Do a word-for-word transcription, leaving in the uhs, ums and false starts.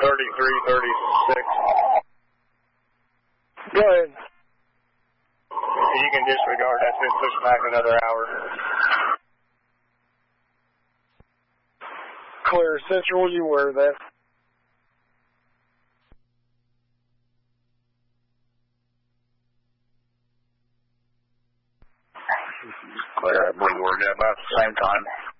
thirty-three thirty-six. Go ahead. You can disregard. That's been pushed back another hour. Clear. Central, you were that. Clear. I believe we're at about the same time.